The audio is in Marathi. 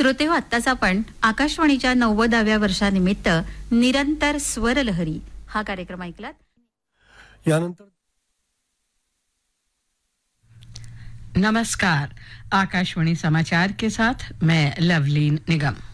श्रोते हो, आत्ताच आपण आकाशवाणीच्या 90व्या वर्षानिमित्त निरंतर स्वरलहरी हा कार्यक्रम ऐकलात. यानंतर नमस्कार. आकाशवाणी समाचार के साथ मैं लवलीन निगम.